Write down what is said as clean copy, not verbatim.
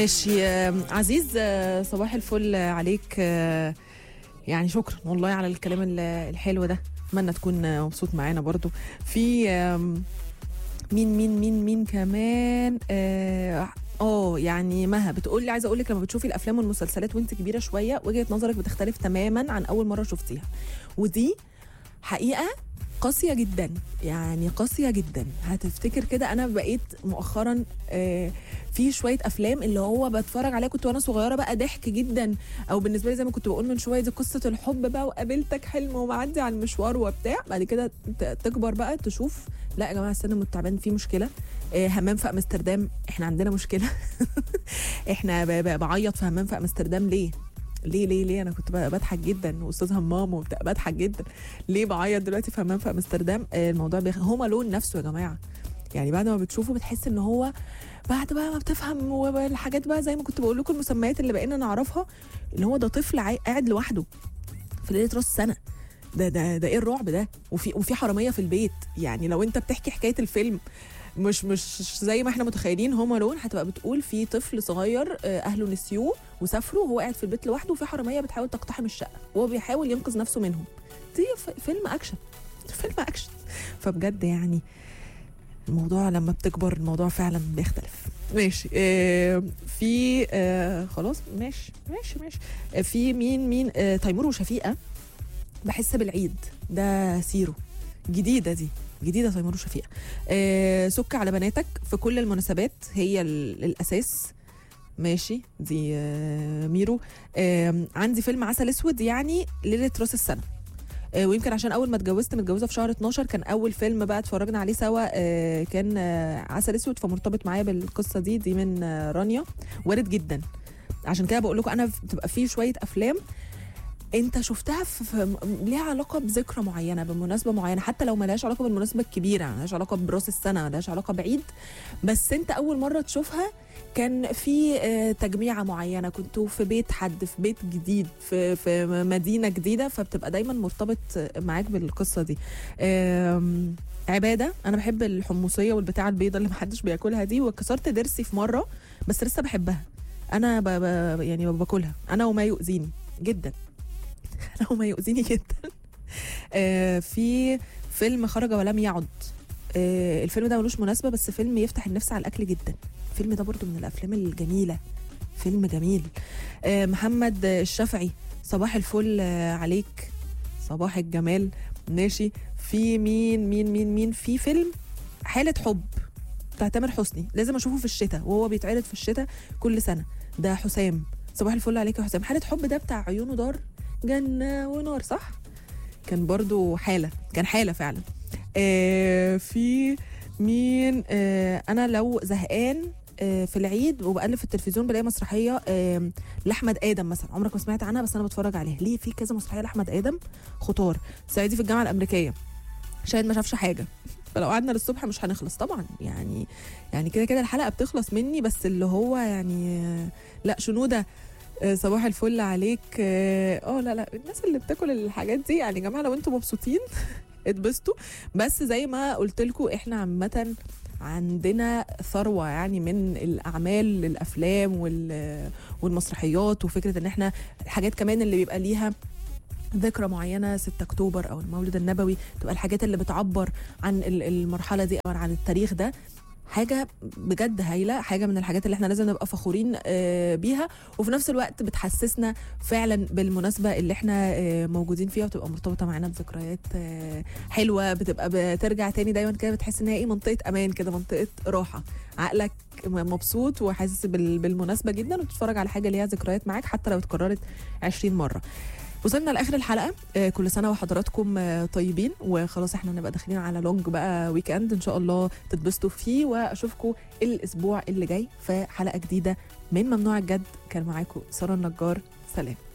ماشي عزيز، صباح الفل عليك. يعني شكرا والله على الكلام الحلو ده. اتمنى تكون مبسوط معانا برضو. في مين كمان. يعني مها بتقول لي عايزه اقول لك لما بتشوفي الافلام والمسلسلات وانت كبيره شويه وجهه نظرك بتختلف تماما عن اول مره شفتيها، ودي حقيقه قاسيه جدا، يعني قاسيه جدا. هتفتكر كده انا بقيت مؤخرا في شويه افلام اللي هو بتفرج عليها كنت وانا صغيره بقى ضحك جدا، او بالنسبه لي زي ما كنت بقول من شويه دي قصه الحب بقى وقابلتك حلم ومعدي على المشوار وبتاع، بعد كده تكبر بقى تشوف لا يا جماعه السينما التعبان في مشكله. همام في امستردام احنا عندنا مشكله. احنا بعيط في همام في امستردام ليه انا كنت بضحك جدا واستاذ همام وبتاع بضحك جدا، ليه بعيط دلوقتي في همام في امستردام؟ الموضوع هما لون نفسه يا جماعه، يعني بعد ما بتشوفه بتحس ان هو بعد بقى ما بتفهم والحاجات بقى زي ما كنت بقول لكم المسميات اللي بقينا نعرفها، اللي هو ده طفل قاعد لوحده في ليله راس السنه، ده ايه الرعب ده؟ وفي حراميه في البيت. يعني لو انت بتحكي حكايه الفيلم مش زي ما احنا متخيلين هوم الون، هتبقى بتقول في طفل صغير اهله نسيوه وسافروا وهو قاعد في البيت لوحده وفي حراميه بتحاول تقتحم الشقه وهو بيحاول ينقذ نفسه منهم. دي فيلم اكشن، فيلم اكشن. فبجد يعني الموضوع لما بتكبر الموضوع فعلا بيختلف. ماشي في خلاص ماشي. في مين تيمور وشفيقة بحس بالعيد ده سيرو جديدة، دي جديدة تيمور وشفيقة. سك على بناتك في كل المناسبات هي الأساس. ماشي دي ميرو. عندي فيلم عسل اسود يعني ليلة راس السنة، ويمكن عشان اول ما اتجوزت متجوزه في شهر 12 كان اول فيلم بقى اتفرجنا عليه سوا كان عسل اسود، فمرتبط معايا بالقصه دي من رانيا. وارد جدا، عشان كده بقول لكم انا بتبقى في شويه افلام انت شفتها في ليها علاقه بذكرى معينه بمناسبه معينه، حتى لو ما لهاش علاقه بالمناسبه الكبيره، ما لهاش علاقه براس السنه، ما لهاش علاقه بعيد، بس انت اول مره تشوفها كان في تجميعه معينه، كنتوا في بيت حد، في بيت جديد، في مدينه جديده، فبتبقى دايما مرتبط معاك بالقصه دي. عباده انا بحب الحمصيه والبتاعه البيضه اللي محدش بياكلها دي، وكسرت ضرسي في مره بس لسه بحبها. انا يعني باكلها انا وما يؤذيني جدا. انا وما يؤذيني جدا. في فيلم خرج ولم يعد. الفيلم ده ملوش مناسبه بس فيلم يفتح النفس على الاكل جدا. الفيلم ده برضو من الافلام الجميله، فيلم جميل. محمد الشافعي صباح الفل عليك، صباح الجمال. ماشي في مين في فيلم حالة حب بتاع تامر حسني، لازم اشوفه في الشتاء وهو بيتعرض في الشتاء كل سنه. ده حسام، صباح الفل عليك يا حسام. حالة حب ده بتاع عيونه دار جنة ونار، صح؟ كان برضو كان حالة فعلا. في مين انا لو زهقان في العيد وبقلب في التلفزيون بلاقي مسرحيه لاحمد ادم مثلا، عمرك ما سمعت عنها بس انا بتفرج عليها. ليه في كذا مسرحيه لاحمد ادم خطار. صعيدي في الجامعه الامريكيه، شاهد ما شافش حاجه. فلو قعدنا للصبح مش هنخلص طبعا، يعني كده الحلقه بتخلص مني، بس اللي هو يعني لا شنوده صباح الفل عليك. لا الناس اللي بتاكل الحاجات دي يعني يا جماعه لو انتم مبسوطين اتبسطوا، بس زي ما قلت لكم احنا عامه عندنا ثروه يعني من الاعمال الافلام والمسرحيات، وفكره ان احنا الحاجات كمان اللي بيبقى ليها ذكرى معينه 6 اكتوبر او المولد النبوي، تبقى الحاجات اللي بتعبر عن المرحله دي او عن التاريخ ده. حاجه بجد هايله، حاجه من الحاجات اللي احنا لازم نبقى فخورين بيها، وفي نفس الوقت بتحسسنا فعلا بالمناسبه اللي احنا موجودين فيها، وتبقى مرتبطه معانا بذكريات حلوه، بتبقى بترجع تاني دايما كده، بتحس ان هي منطقه امان كده، منطقه راحه، عقلك مبسوط وحاسس بالمناسبه جدا، وتتفرج على حاجه ليها ذكريات معاك حتى لو اتكررت 20 مره. وصلنا لاخر الحلقه. كل سنه وحضراتكم طيبين، وخلاص احنا نبقى داخلين على لونج بقى ويك اند ان شاء الله تتبسطوا فيه، واشوفكم الاسبوع اللي جاي في حلقه جديده من ممنوع الجد. كان معاكم ساره النجار، سلام.